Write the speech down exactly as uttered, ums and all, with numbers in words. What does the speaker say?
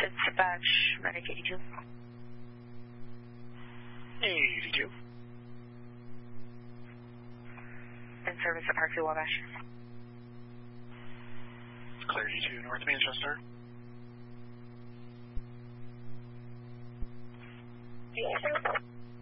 Dispatch, Medic eighty-two. eighty-two. In service at Parkview Wabash. Clear eighty-two, North Manchester. eighty-two.